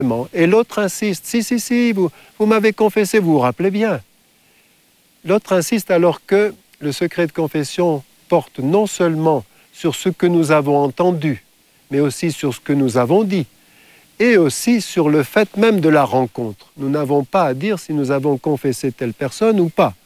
Et l'autre insiste, si, vous m'avez confessé, vous vous rappelez bien. L'autre insiste alors que le secret de confession porte non seulement sur ce que nous avons entendu, mais aussi sur ce que nous avons dit, et aussi sur le fait même de la rencontre. Nous n'avons pas à dire si nous avons confessé telle personne ou pas.